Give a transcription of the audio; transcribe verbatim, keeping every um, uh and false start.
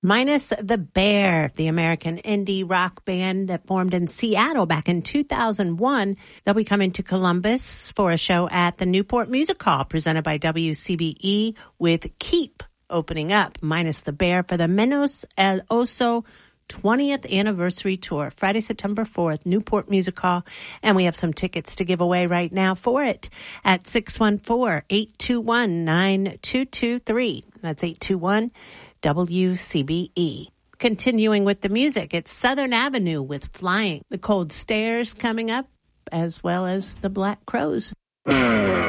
Minus the Bear, the American indie rock band that formed in Seattle back in two thousand one. They'll be coming to Columbus for a show at the Newport Music Hall presented by W C B E with Keep opening up. Minus the Bear for the Menos El Oso twentieth anniversary tour, Friday, September fourth, Newport Music Hall. And we have some tickets to give away right now for it at six one four, eight two one, nine two two three. That's eight two one W C B E. Continuing with the music, it's Southern Avenue with Flying. The Cold Stairs coming up, as well as the Black Crowes.